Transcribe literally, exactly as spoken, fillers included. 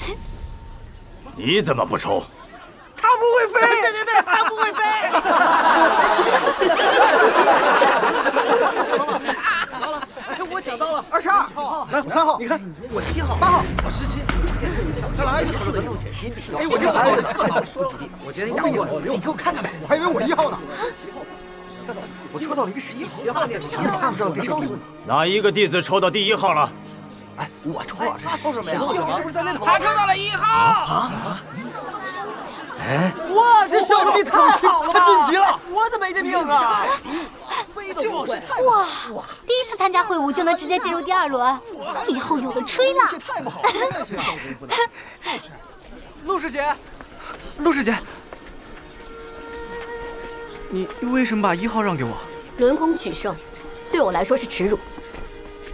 你怎么不抽？ 他不会飞。 对对对，他不会飞。 好了，我抢到了，二十二号， 我三号， 你看我七号， 八号， 我十七。再来，你说的路险心理。 哎，我这四号，四号， 我觉得你打不过，你给我看看呗。我还以为我一号呢。我抽到了一个十一号，那不知道跟谁比。 哪一个弟子抽到第一号了？ 哎，我抽了，他抽什么呀？ 一号是不是在那头？ 他抽到了一号。 啊！ 哎， 哇，这小子太好了， 他晋级了， 我怎么没这命啊？ 就是哇！第一次参加会武就能直接进入第二轮，以后有的吹了。 太不好了，就是。 陆师姐，陆师姐，你为什么把一号让给我？ 轮空取胜，对我来说是耻辱。